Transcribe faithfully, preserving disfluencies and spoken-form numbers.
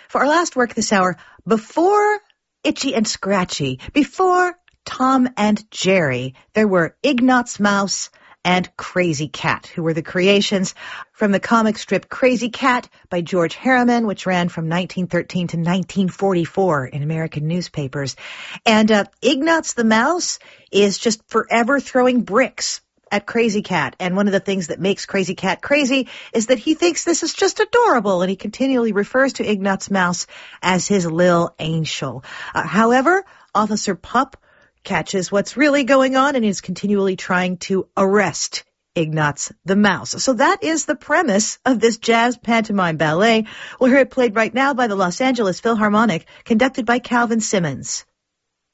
For our last work this hour, before Itchy and Scratchy, before Tom and Jerry, there were Ignatz Mouse and Crazy Cat, who were the creations from the comic strip Crazy Cat by George Harriman, which ran from nineteen thirteen to nineteen forty-four in American newspapers. And uh, Ignatz the Mouse is just forever throwing bricks at Crazy Cat. And one of the things that makes Crazy Cat crazy is that he thinks this is just adorable, and he continually refers to Ignatz Mouse as his lil angel. Uh, however, Officer Pup catches what's really going on and is continually trying to arrest Ignatz the Mouse. So that is the premise of this jazz pantomime ballet. We'll hear it played right now by the Los Angeles Philharmonic, conducted by Calvin Simmons.